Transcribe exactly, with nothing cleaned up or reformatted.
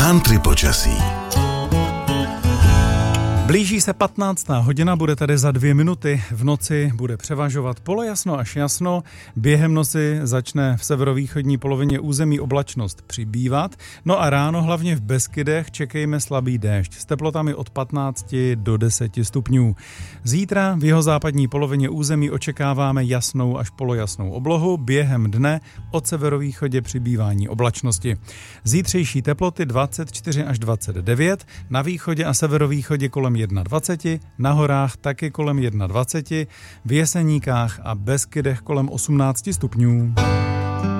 Country počasí. Blíží se patnáctá hodina, bude tady za dvě minuty. V noci bude převažovat polojasno až jasno. Během noci začne v severovýchodní polovině území oblačnost přibývat. No a ráno hlavně v Beskydech čekejme slabý déšť s teplotami od patnácti do deseti stupňů. Zítra v jihozápadní polovině území očekáváme jasnou až polojasnou oblohu. Během dne od severovýchodě přibývání oblačnosti. Zítřejší teploty dvacet čtyři až dvacet devět, na východě a severovýchodě kolem dvacet jedna, na horách taky kolem dvacet jedna, v Jeseníkách a Beskydech kolem osmnáct stupňů.